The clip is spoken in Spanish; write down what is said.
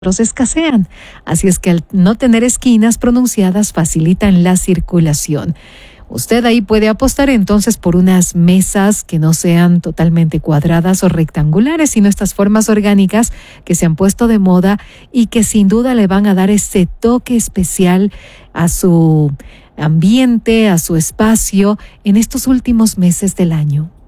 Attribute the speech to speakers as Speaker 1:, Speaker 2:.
Speaker 1: escasean, así es que al no tener esquinas pronunciadas facilitan la circulación. Usted ahí puede apostar entonces por unas mesas que no sean totalmente cuadradas o rectangulares, sino estas formas orgánicas que se han puesto de moda y que sin duda le van a dar ese toque especial a su ambiente, a su espacio en estos últimos meses del año.